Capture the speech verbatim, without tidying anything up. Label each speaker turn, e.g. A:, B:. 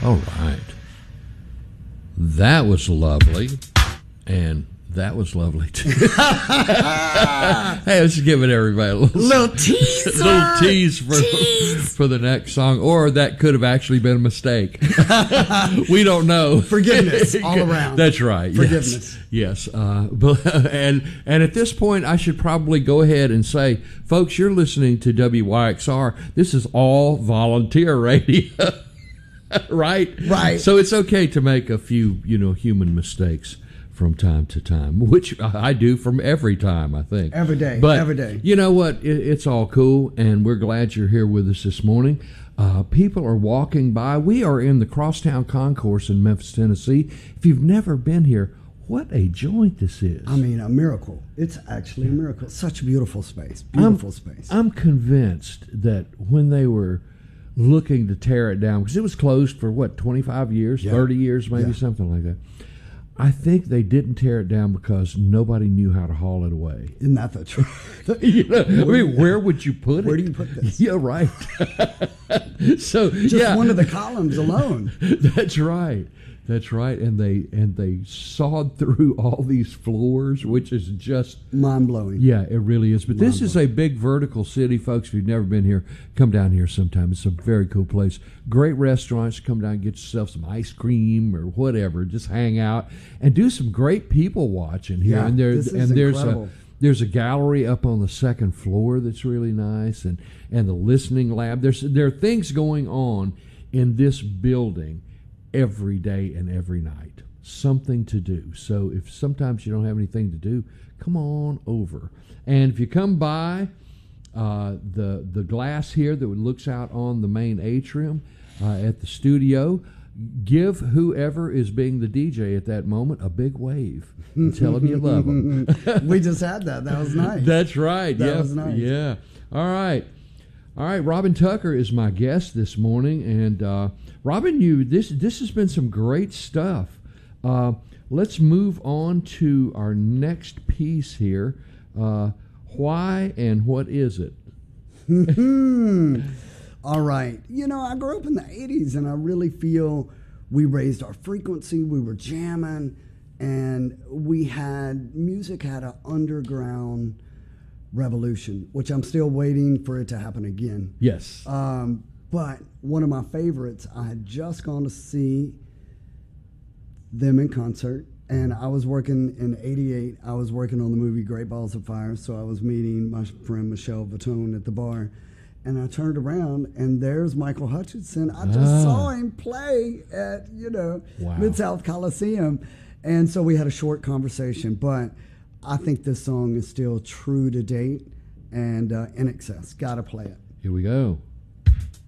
A: All right. That was lovely. And that was lovely, too. Hey, let's give it everybody a little,
B: little teaser.
A: little tease for,
B: tease
A: for the next song. Or that could have actually been a mistake. We don't know.
B: Forgiveness all around.
A: That's right.
B: Forgiveness.
A: Yes. yes. Uh, but, and, and at this point, I should probably go ahead and say, folks, you're listening to W Y X R. This is all volunteer radio. Right?
B: Right.
A: So it's okay to make a few, you know, human mistakes from time to time, which I do from every time, I think.
B: Every day,
A: but
B: every day.
A: You know what? It, it's all cool, and we're glad you're here with us this morning. Uh, people are walking by. We are in the Crosstown Concourse in Memphis, Tennessee. If you've never been here, what a joint this is.
B: I mean, a miracle. It's actually a miracle. Such a beautiful space. Beautiful
A: I'm,
B: space.
A: I'm convinced that when they were looking to tear it down, because it was closed for, what, twenty-five years,
B: yeah.
A: thirty years, maybe,
B: yeah.
A: something like that. I think they didn't tear it down because nobody knew how to haul it away.
B: Isn't that the truth?
A: You know, I mean, where would you put it?
B: Where do you put this?
A: Yeah, right. So
B: just
A: yeah.
B: one of the columns alone.
A: That's right. That's right. And they and they sawed through all these floors, which is just
B: mind blowing.
A: Yeah, it really is. But this is a big vertical city, folks. If you've never been here, come down here sometime. It's a very cool place. Great restaurants. Come down and get yourself some ice cream or whatever. Just hang out and do some great people watching here.
B: Yeah,
A: and there
B: this is
A: and there's
B: incredible.
A: a There's a gallery up on the second floor that's really nice, and, and the listening lab. There's there are things going on in this building every day and every night. Something to do. So if sometimes you don't have anything to do, come on over. And if you come by uh, the the glass here that looks out on the main atrium uh, at the studio, give whoever is being the D J at that moment a big wave and tell them you love them.
B: We just had that. That was nice.
A: That's right.
B: That
A: yeah.
B: was nice.
A: Yeah. All right. All right. Robin Tucker is my guest this morning, and uh, Robin, you this this has been some great stuff. Uh, let's move on to our next piece here. Uh, why and what is it?
B: All right. You know, I grew up in the eighties, and I really feel we raised our frequency. We were jamming, and we had music had an underground revolution, which I'm still waiting for it to happen again.
A: Yes.
B: Um, but one of my favorites, I had just gone to see them in concert, and I was working in eighty-eight. I was working on the movie Great Balls of Fire, so I was meeting my friend Michelle Vitone at the bar. And I turned around, and there's Michael Hutchinson. I just
A: ah.
B: saw him play at, you know,
A: wow.
B: Mid-South Coliseum. And so we had a short conversation. But I think this song is still true to date and uh, In Excess. Got to play it.
A: Here we go.